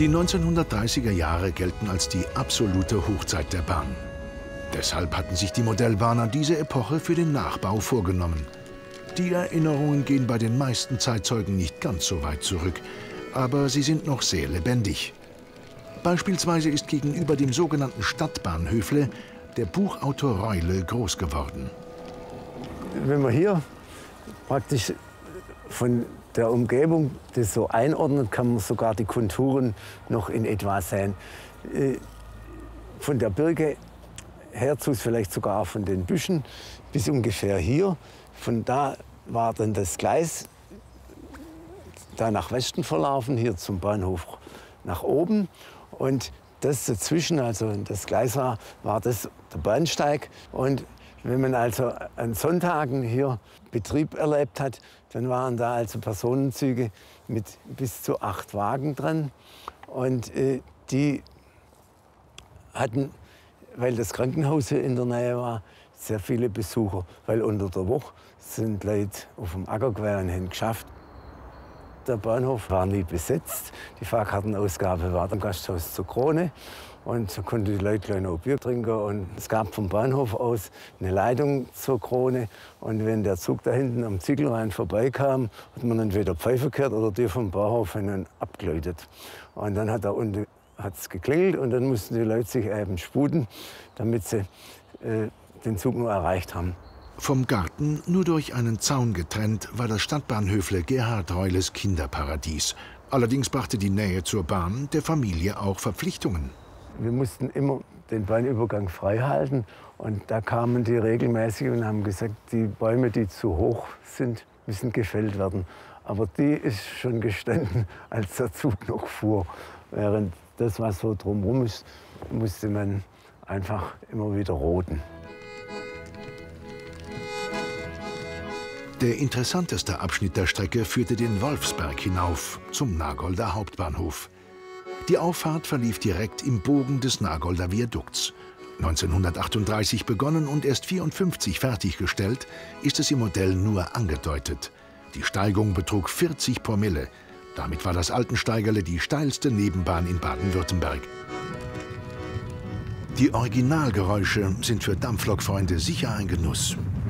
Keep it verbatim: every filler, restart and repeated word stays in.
Die neunzehnhundertdreißiger Jahre gelten als die absolute Hochzeit der Bahn. Deshalb hatten sich die Modellbahner diese Epoche für den Nachbau vorgenommen. Die Erinnerungen gehen bei den meisten Zeitzeugen nicht ganz so weit zurück, aber sie sind noch sehr lebendig. Beispielsweise ist gegenüber dem sogenannten Stadtbahnhöfle der Buchautor Reule groß geworden. Wenn man hier praktisch von der Umgebung das so einordnet, kann man sogar die Konturen noch in etwa sehen. Von der Birke herzu, vielleicht sogar von den Büschen, bis ungefähr hier. Von da war dann das Gleis da nach Westen verlaufen, hier zum Bahnhof nach oben. Und das dazwischen, also das Gleis war, war das der Bahnsteig. Und wenn man also an Sonntagen hier Betrieb erlebt hat, dann waren da also Personenzüge mit bis zu acht Wagen dran. Und äh, die hatten, weil das Krankenhaus hier in der Nähe war, sehr viele Besucher. Weil unter der Woche sind Leute auf dem Acker gewesen und haben geschafft. Der Bahnhof war nie besetzt. Die Fahrkartenausgabe war im Gasthaus zur Krone. Und so konnten die Leute gleich noch Bier trinken. Und es gab vom Bahnhof aus eine Leitung zur Krone. Und wenn der Zug da hinten am Ziegelrhein vorbeikam, hat man entweder Pfeife gehört oder die vom Bahnhof abgeläutet. Und dann hat da unten hat's geklingelt und dann mussten die Leute sich eben sputen, damit sie äh, den Zug nur erreicht haben. Vom Garten, nur durch einen Zaun getrennt, war das Stadtbahnhöfle Gerhard Reules Kinderparadies. Allerdings brachte die Nähe zur Bahn der Familie auch Verpflichtungen. Wir mussten immer den Bahnübergang frei halten. Und da kamen die regelmäßig und haben gesagt, die Bäume, die zu hoch sind, müssen gefällt werden. Aber die ist schon gestanden, als der Zug noch fuhr. Während das, was so drumherum ist, musste man einfach immer wieder roden. Der interessanteste Abschnitt der Strecke führte den Wolfsberg hinauf, zum Nagolder Hauptbahnhof. Die Auffahrt verlief direkt im Bogen des Nagolder Viadukts. neunzehnhundertachtunddreißig begonnen und erst vierundfünfzig fertiggestellt, ist es im Modell nur angedeutet. Die Steigung betrug vierzig Promille. Damit war das Altensteigerle die steilste Nebenbahn in Baden-Württemberg. Die Originalgeräusche sind für Dampflokfreunde sicher ein Genuss.